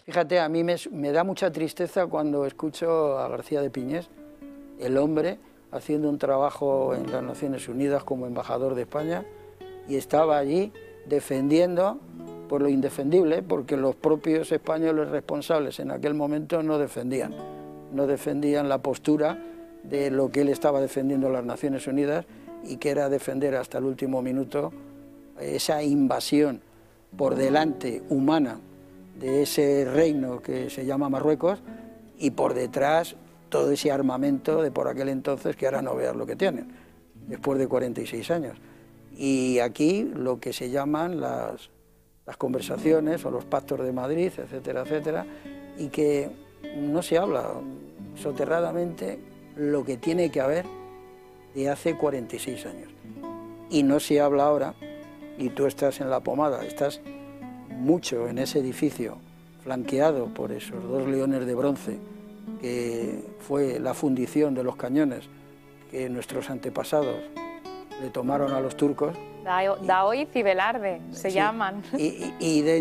Fíjate, a mí me da mucha tristeza cuando escucho a García de Piñés, el hombre, haciendo un trabajo en las Naciones Unidas como embajador de España, y estaba allí defendiendo por lo indefendible, porque los propios españoles responsables en aquel momento no defendían la postura de lo que él estaba defendiendo en las Naciones Unidas, y que era defender hasta el último minuto esa invasión por delante humana de ese reino que se llama Marruecos, y por detrás todo ese armamento de por aquel entonces, que ahora no veas lo que tienen, después de 46 años. Y aquí lo que se llaman las conversaciones o los pactos de Madrid, etcétera, etcétera, y que no se habla soterradamente lo que tiene que haber de hace 46 años. Y no se habla ahora, y tú estás en La Pomada, estás mucho en ese edificio, flanqueado por esos dos leones de bronce, que fue la fundición de los cañones que nuestros antepasados le tomaron a los turcos. Daoiz y Velarde se llaman. Y de